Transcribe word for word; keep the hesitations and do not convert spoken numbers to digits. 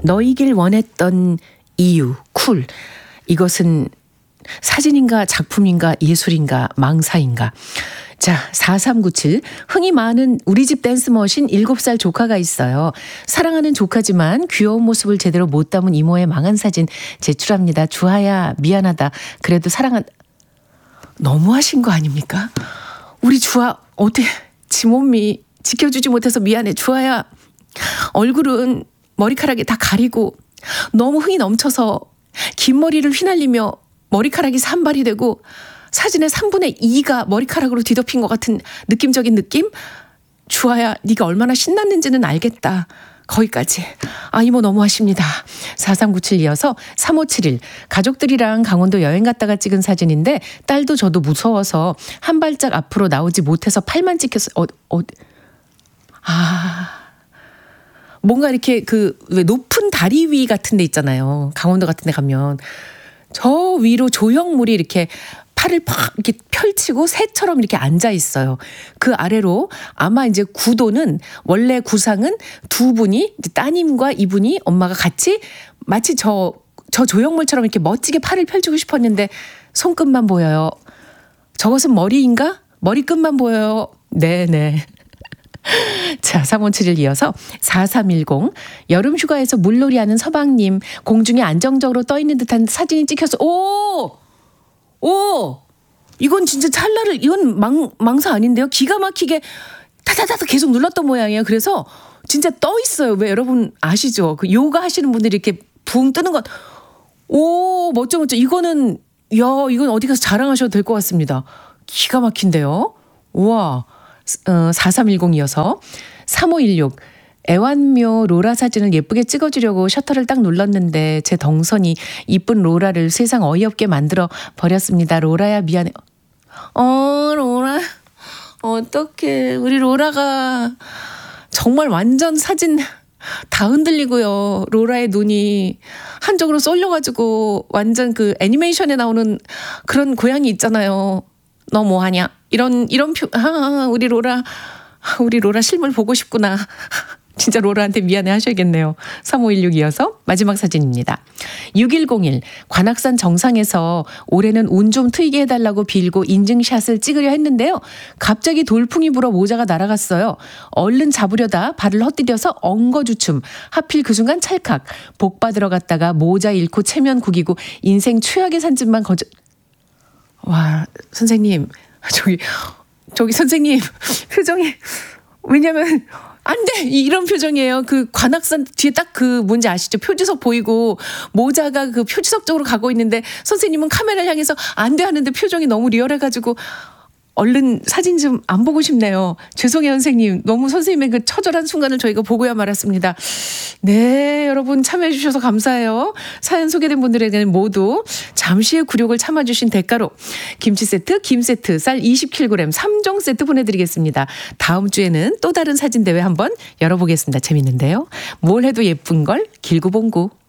너이길 원했던 이유, 쿨. 이것은 사진인가 작품인가 예술인가 망사인가. 자, 사삼구칠. 흥이 많은 우리 집 댄스머신 일곱 살 조카가 있어요. 사랑하는 조카지만 귀여운 모습을 제대로 못 담은 이모의 망한 사진 제출합니다. 주하야 미안하다. 그래도 사랑한... 너무하신 거 아닙니까? 우리 주하 어떻게 지 몸이 지켜주지 못해서 미안해. 주하야 얼굴은 머리카락이 다 가리고 너무 흥이 넘쳐서 긴 머리를 휘날리며 머리카락이 산발이 되고 사진의 삼분의 이가 머리카락으로 뒤덮인 것 같은 느낌적인 느낌? 주아야 네가 얼마나 신났는지는 알겠다. 거기까지. 아 이모 너무하십니다. 사삼구칠 이어서 삼오칠일. 가족들이랑 강원도 여행 갔다가 찍은 사진인데 딸도 저도 무서워서 한 발짝 앞으로 나오지 못해서 팔만 찍혔어요. 어, 어, 아... 뭔가 이렇게 그 왜 높은 다리 위 같은 데 있잖아요. 강원도 같은 데 가면 저 위로 조형물이 이렇게 팔을 팍 이렇게 펼치고 새처럼 이렇게 앉아 있어요. 그 아래로 아마 이제 구도는 원래 구상은 두 분이 이제 따님과 이분이 엄마가 같이 마치 저, 저 조형물처럼 이렇게 멋지게 팔을 펼치고 싶었는데 손끝만 보여요. 저것은 머리인가? 머리끝만 보여요. 네네. 자, 삼오칠일 이어서 사삼일공. 여름 휴가에서 물놀이 하는 서방님 공중에 안정적으로 떠 있는 듯한 사진이 찍혀서 오! 오! 이건 진짜 찰나를 이건 망, 망사 아닌데요? 기가 막히게 타타타타 계속 눌렀던 모양이에요. 그래서 진짜 떠 있어요. 왜 여러분 아시죠? 그 요가 하시는 분들이 이렇게 붕 뜨는 것. 오, 멋져 멋져. 이거는 야, 이건 어디 가서 자랑하셔도 될 것 같습니다. 기가 막힌데요. 우와. 어, 사삼일공 이어서 삼오일육. 애완묘 로라 사진을 예쁘게 찍어주려고 셔터를 딱 눌렀는데 제 덩선이 이쁜 로라를 세상 어이없게 만들어 버렸습니다. 로라야 미안해. 어 로라 어떡해. 우리 로라가 정말 완전 사진 다 흔들리고요. 로라의 눈이 한쪽으로 쏠려가지고 완전 그 애니메이션에 나오는 그런 고양이 있잖아요. 너 뭐하냐 이런 이런 표. 아, 우리 로라 우리 로라 실물 보고 싶구나. 진짜 로라한테 미안해 하셔야겠네요. 삼오일육 이어서 마지막 사진입니다. 육일공일. 관악산 정상에서 올해는 운 좀 트이게 해달라고 빌고 인증샷을 찍으려 했는데요. 갑자기 돌풍이 불어 모자가 날아갔어요. 얼른 잡으려다 발을 헛디뎌서 엉거주춤. 하필 그 순간 찰칵. 복 받으러 갔다가 모자 잃고 체면 구기고 인생 최악의 산짐만 거저... 와 선생님 저기 저기 선생님 표정이 왜냐면 안 돼! 이런 표정이에요. 그 관악산 뒤에 딱 그 뭔지 아시죠? 표지석 보이고 모자가 그 표지석 쪽으로 가고 있는데 선생님은 카메라를 향해서 안 돼 하는데 표정이 너무 리얼해가지고 얼른 사진 좀 안 보고 싶네요. 죄송해요 선생님. 너무 선생님의 그 처절한 순간을 저희가 보고야 말았습니다. 네 여러분 참여해 주셔서 감사해요. 사연 소개된 분들에게는 모두 잠시의 굴욕을 참아주신 대가로 김치 세트, 김 세트, 쌀 이십 킬로그램 삼 종 세트 보내드리겠습니다. 다음 주에는 또 다른 사진 대회 한번 열어보겠습니다. 재밌는데요. 뭘 해도 예쁜 걸 길구봉구.